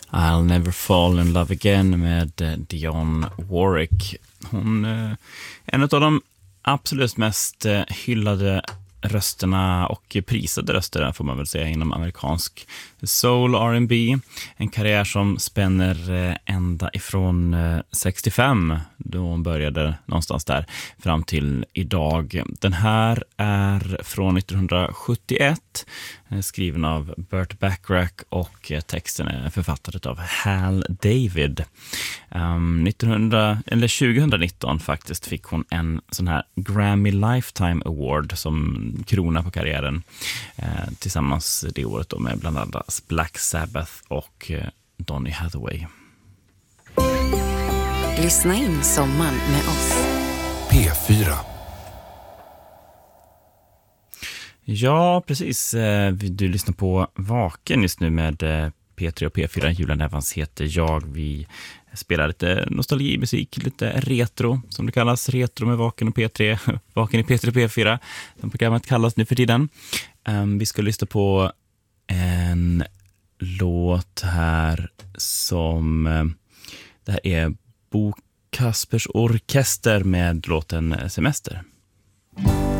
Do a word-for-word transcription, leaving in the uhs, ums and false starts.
I'll Never Fall in Love Again med eh, Dionne Warwick. Hon är eh, en av de absolut mest eh, hyllade rösterna och prisade röster får man väl säga inom amerikansk soul R and B. En karriär som spänner eh, ända ifrån eh, sextiofem då hon började någonstans där fram till idag. Den här är från nittonhundrasjuttioett, eh, skriven av Burt Bacharach och eh, texten är författad av Hal David. Um, nittonhundra, eller tjugonitton faktiskt fick hon en sån här Grammy Lifetime Award som krona på karriären eh, tillsammans det året då med bland annat Black Sabbath och eh, Donny Hathaway. Lyssna in sommaren med oss. P fyra. Ja, precis. Eh, du lyssnar på Vaken just nu med eh, P tre och P fyra. Julian Evans heter jag. Vi spelar lite nostalgimusik, lite retro som det kallas. Retro med Vaken och P tre. Vaken i P tre och P fyra. Som programmet kallas nu för tiden. Um, vi ska lyssna på en låt här som... Uh, det här är Bo Kaspers Orkester med låten Semester.